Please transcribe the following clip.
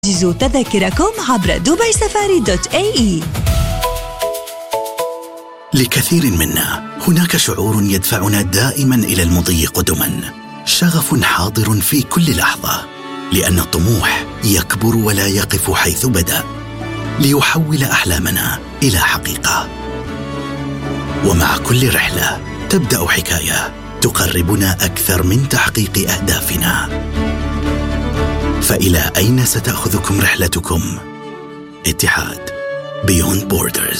احجزوا تذاكركم عبر dubaisafari.ae. لكثير منا هناك شعور يدفعنا دائما إلى المضي قدما، شغف حاضر في كل لحظة، لأن الطموح يكبر ولا يقف حيث بدأ، ليحول أحلامنا إلى حقيقة. ومع كل رحلة تبدأ حكاية تقربنا أكثر من تحقيق أهدافنا. فإلى أين ستأخذكم رحلتكم؟ اتحاد Beyond Borders.